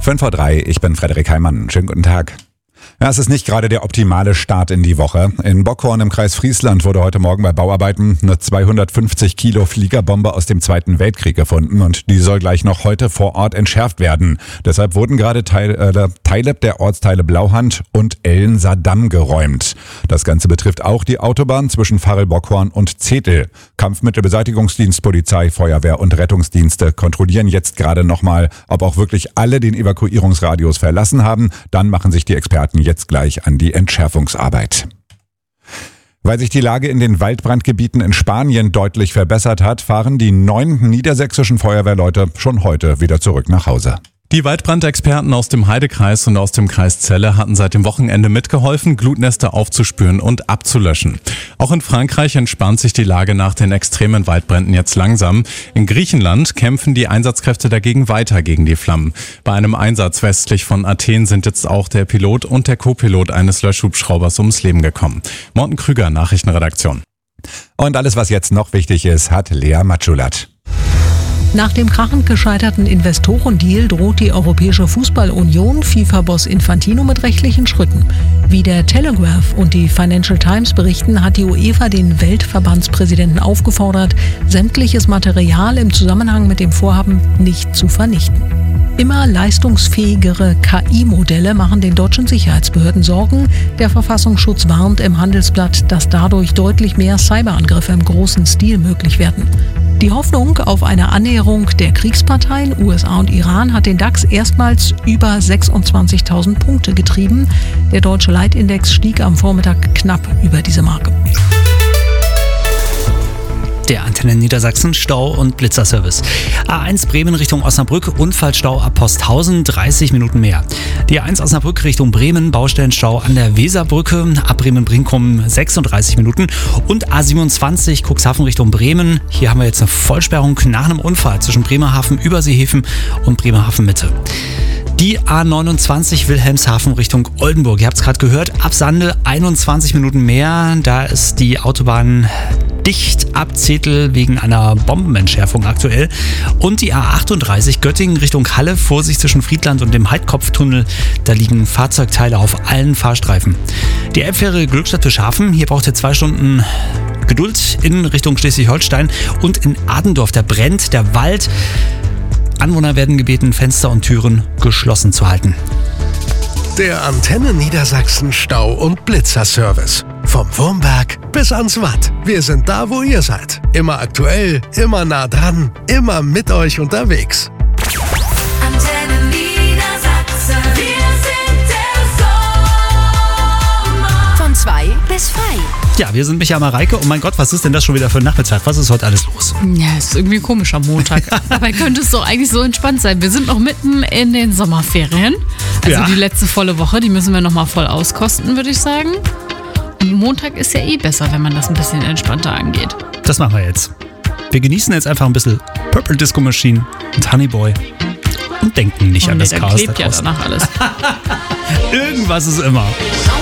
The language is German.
5:03 ich bin Frederik Heimann. Schönen guten Tag. Ja, es ist nicht gerade der optimale Start in die Woche. In Bockhorn im Kreis Friesland wurde heute Morgen bei Bauarbeiten eine 250 Kilo Fliegerbombe aus dem Zweiten Weltkrieg gefunden und die soll gleich noch heute vor Ort entschärft werden. Deshalb wurden gerade Teile der Ortsteile Blauhand und Ellensaardamm geräumt. Das Ganze betrifft auch die Autobahn zwischen Varel-Bockhorn und Zetel. Kampfmittelbeseitigungsdienst, Polizei, Feuerwehr und Rettungsdienste kontrollieren jetzt gerade nochmal, ob auch wirklich alle den Evakuierungsradius verlassen haben. Dann machen sich die Experten jetzt gleich an die Entschärfungsarbeit. Weil sich die Lage in den Waldbrandgebieten in Spanien deutlich verbessert hat, fahren die 9 niedersächsischen Feuerwehrleute schon heute wieder zurück nach Hause. Die Waldbrandexperten aus dem Heidekreis und aus dem Kreis Celle hatten seit dem Wochenende mitgeholfen, Glutnester aufzuspüren und abzulöschen. Auch in Frankreich entspannt sich die Lage nach den extremen Waldbränden jetzt langsam. In Griechenland kämpfen die Einsatzkräfte dagegen weiter gegen die Flammen. Bei einem Einsatz westlich von Athen sind jetzt auch der Pilot und der Co-Pilot eines Löschhubschraubers ums Leben gekommen. Morten Krüger, Nachrichtenredaktion. Und alles, was jetzt noch wichtig ist, hat Lea Matschulat. Nach dem krachend gescheiterten Investorendeal droht die Europäische Fußballunion FIFA-Boss Infantino mit rechtlichen Schritten. Wie der Telegraph und die Financial Times berichten, hat die UEFA den Weltverbandspräsidenten aufgefordert, sämtliches Material im Zusammenhang mit dem Vorhaben nicht zu vernichten. Immer leistungsfähigere KI-Modelle machen den deutschen Sicherheitsbehörden Sorgen. Der Verfassungsschutz warnt im Handelsblatt, dass dadurch deutlich mehr Cyberangriffe im großen Stil möglich werden. Die Hoffnung auf eine Annäherung der Kriegsparteien USA und Iran hat den DAX erstmals über 26.000 Punkte getrieben. Der deutsche Leitindex stieg am Vormittag knapp über diese Marke. Der Antenne Niedersachsen Stau- und Blitzerservice. A1 Bremen Richtung Osnabrück, Unfallstau ab Posthausen, 30 Minuten mehr. Die A1 Osnabrück Richtung Bremen, Baustellenstau an der Weserbrücke, ab Bremen-Brinkum 36 Minuten. Und A27 Cuxhaven Richtung Bremen, hier haben wir jetzt eine Vollsperrung nach einem Unfall zwischen Bremerhaven, Überseehäfen und Bremerhaven Mitte. Die A29 Wilhelmshaven Richtung Oldenburg. Ihr habt es gerade gehört, ab Sande 21 Minuten mehr. Da ist die Autobahn dicht ab Zetel wegen einer Bombenentschärfung aktuell. Und die A38 Göttingen Richtung Halle, Vorsicht zwischen Friedland und dem Heidkopftunnel. Da liegen Fahrzeugteile auf allen Fahrstreifen. Die Elbfähre Glückstadt-Fischhafen, hier braucht ihr 2 Stunden Geduld in Richtung Schleswig-Holstein. Und in Adendorf, da brennt der Wald. Anwohner werden gebeten, Fenster und Türen geschlossen zu halten. Der Antenne Niedersachsen Stau- und Blitzerservice. Vom Wurmberg bis ans Watt. Wir sind da, wo ihr seid. Immer aktuell, immer nah dran, immer mit euch unterwegs. Antenne Niedersachsen. Wir sind der Sommer. Von 2 bis frei. Ja, wir sind Micha Mareike. Oh mein Gott, was ist denn das schon wieder für ein Nachmittag? Was ist heute alles los? Ja, ist irgendwie komisch am Montag. Dabei könnte es doch eigentlich so entspannt sein. Wir sind noch mitten in den Sommerferien. Also die letzte volle Woche, die müssen wir nochmal voll auskosten, würde ich sagen. Und Montag ist ja eh besser, wenn man das ein bisschen entspannter angeht. Das machen wir jetzt. Wir genießen jetzt einfach ein bisschen Purple Disco Machine und Honey Boy und denken nicht an das Chaos da draußen. Klebt ja danach alles. Irgendwas ist immer.